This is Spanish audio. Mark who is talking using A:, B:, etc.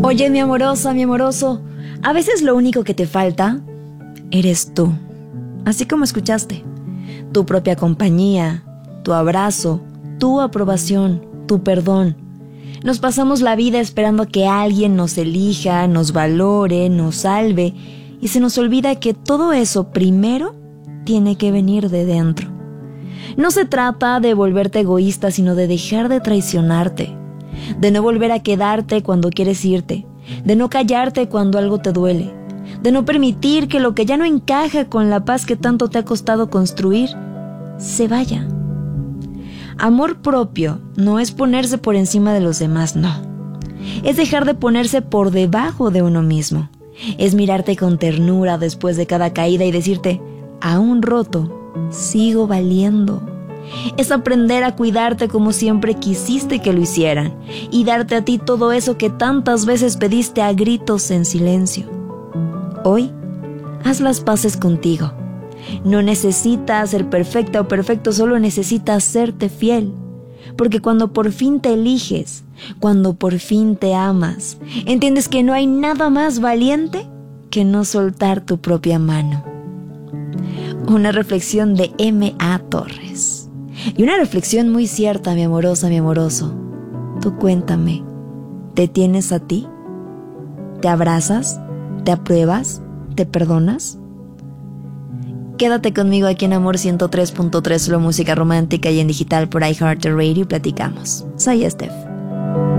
A: Oye, mi amorosa, mi amoroso, a veces lo único que te falta eres tú. Así como escuchaste. Tu propia compañía, tu abrazo, tu aprobación, tu perdón. Nos pasamos la vida esperando que alguien nos elija, nos valore, nos salve, y se nos olvida que todo eso primero tiene que venir de dentro. No se trata de volverte egoísta, sino de dejar de traicionarte, de no volver a quedarte cuando quieres irte, de no callarte cuando algo te duele, de no permitir que lo que ya no encaja con la paz que tanto te ha costado construir se vaya. Amor propio no es ponerse por encima de los demás, no. Es dejar de ponerse por debajo de uno mismo. Es mirarte con ternura después de cada caída y decirte, aún roto, sigo valiendo. Es aprender a cuidarte como siempre quisiste que lo hicieran y darte a ti todo eso que tantas veces pediste a gritos en silencio. Hoy, haz las paces contigo. No necesitas ser perfecta o perfecto, solo necesitas serte fiel. Porque cuando por fin te eliges, cuando por fin te amas, entiendes que no hay nada más valiente que no soltar tu propia mano. Una reflexión de M.A. Torres. Y una reflexión muy cierta, mi amorosa, mi amoroso. Tú cuéntame, ¿te tienes a ti? ¿Te abrazas? ¿Te apruebas? ¿Te perdonas? Quédate conmigo aquí en Amor 103.3, solo música romántica y en digital por iHeartRadio y platicamos. Soy Steph.